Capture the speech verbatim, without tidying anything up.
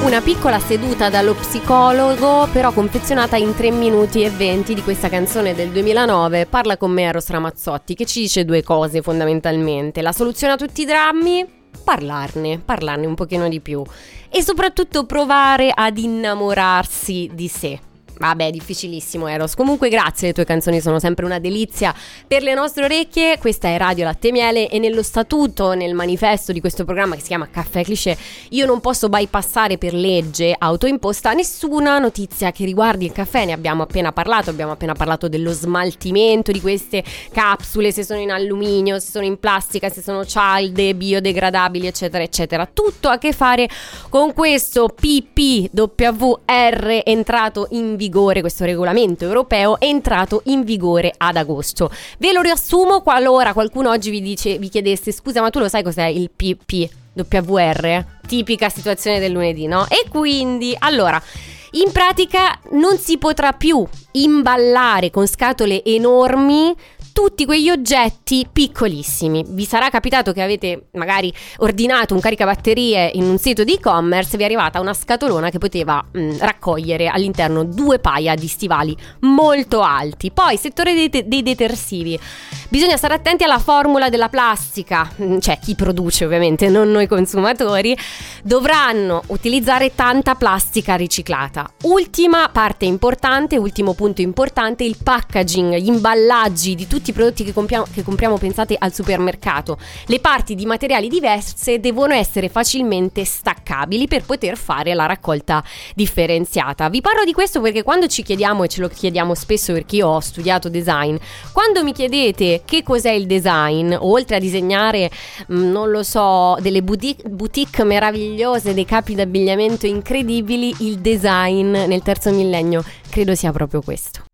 Una piccola seduta dallo psicologo, però confezionata in tre minuti e venti di questa canzone del duemilanove, Parla con me Eros Ramazzotti, che ci dice due cose fondamentalmente: la soluzione a tutti i drammi, parlarne, parlarne un pochino di più e soprattutto provare ad innamorarsi di sé. Vabbè, difficilissimo Eros. Comunque grazie, le tue canzoni sono sempre una delizia per le nostre orecchie. Questa è Radio Latte e Miele e nello statuto, nel manifesto di questo programma che si chiama Caffè Cliché, io non posso bypassare per legge autoimposta nessuna notizia che riguardi il caffè. Ne abbiamo appena parlato, abbiamo appena parlato dello smaltimento di queste capsule, se sono in alluminio, se sono in plastica, se sono cialde, biodegradabili, eccetera eccetera. Tutto a che fare con questo P P W R entrato in vigore, questo regolamento europeo è entrato in vigore ad agosto. Ve lo riassumo qualora qualcuno oggi vi dice, vi chiedesse: scusa, ma tu lo sai cos'è il P P W R? Tipica situazione del lunedì, no? E quindi, allora, in pratica non si potrà più imballare con scatole enormi tutti quegli oggetti piccolissimi. Vi sarà capitato che avete magari ordinato un caricabatterie in un sito di e-commerce, vi è arrivata una scatolona che poteva mh, raccogliere all'interno due paia di stivali molto alti. Poi, settore dei, te- dei detersivi, bisogna stare attenti alla formula della plastica, cioè chi produce ovviamente, non noi consumatori, dovranno utilizzare tanta plastica riciclata. Ultima parte importante, ultimo punto importante, il packaging, gli imballaggi di tutti i prodotti che compriamo, che compriamo pensate al supermercato. Le parti di materiali diverse devono essere facilmente staccabili per poter fare la raccolta differenziata. Vi parlo di questo perché quando ci chiediamo, e ce lo chiediamo spesso perché io ho studiato design, quando mi chiedete che cos'è il design, oltre a disegnare mh, non lo so, delle boutique, boutique meravigliose, dei capi d'abbigliamento incredibili, il design nel terzo millennio credo sia proprio questo.